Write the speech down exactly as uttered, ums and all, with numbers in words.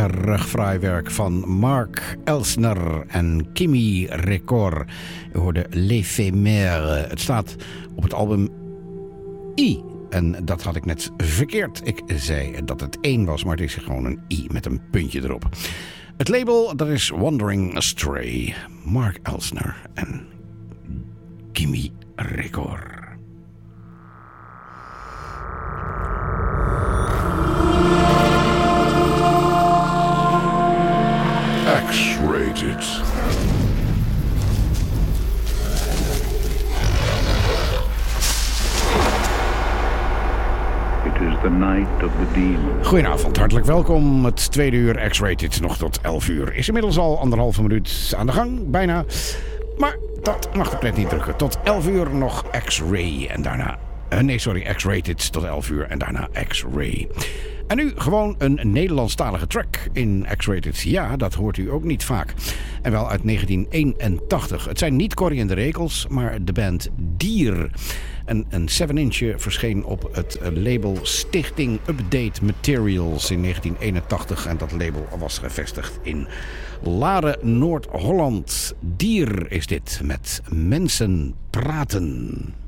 erg fraai werk van Mark Elsner en Kimi Record. U hoorde L'Éphémère. Het staat op het album I. En dat had ik net verkeerd. Ik zei dat het één was, maar het is gewoon een I met een puntje erop. Het label, dat is Wandering Astray. Mark Elsner en Kimi Record. X-rated. It is the night of the demon. Goedenavond, hartelijk welkom. Het tweede uur X-rated nog tot elf uur. Is inmiddels al anderhalve minuut aan de gang, bijna. Maar dat mag de pret niet drukken. Tot elf uur nog X-ray en daarna... Uh, nee, sorry, X-rated tot elf uur en daarna X-ray. En nu gewoon een Nederlandstalige track in X-rated. Ja, dat hoort u ook niet vaak. En wel uit negentien eenentachtig. Het zijn niet Corrie en de Rekels, maar de band Dier. En een seven inch verscheen op het label Stichting Update Materials in negentien eenentachtig. En dat label was gevestigd in Laren, Noord-Holland. Dier is dit met Mensen Praten.